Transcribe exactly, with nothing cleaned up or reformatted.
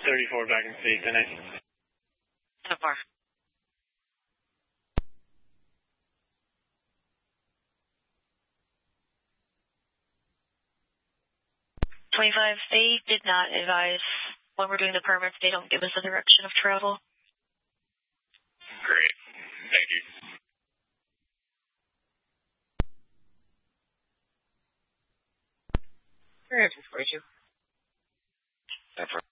thirty-four back in state, then I... So far. twenty-five, they did not advise when we're doing the permits, they don't give us a direction of travel. Great. Thank you. We're forty-two. That's right.